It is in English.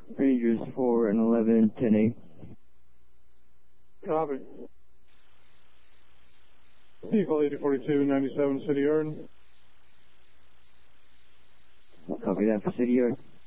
Rangers 4 and 11, 10-8. Copy. Default 8042, 97, City Yard. Copy that for City Yard.